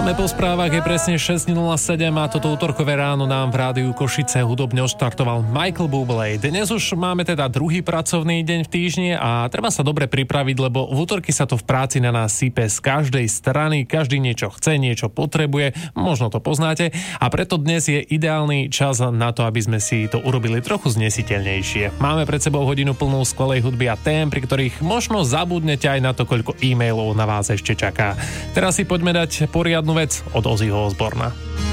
Máme po správach, je presne 6.07 a toto útorkové ráno nám v rádiu Košice hudobne odštartoval Michael Bublé. Dnes už máme teda druhý pracovný deň v týždni a treba sa dobre pripraviť, lebo v útorky sa to v práci na nás sype z každej strany, každý niečo chce, niečo potrebuje, možno to poznáte a preto dnes je ideálny čas na to, aby sme si to urobili trochu znesiteľnejšie. Máme pred sebou hodinu plnú skvelej hudby a tém, pri ktorých možno zabudnete aj na to, koľko e-mailov na vás ešte čaká. Teraz si poďme dať poriadnu vec od Ozzyho Osborna.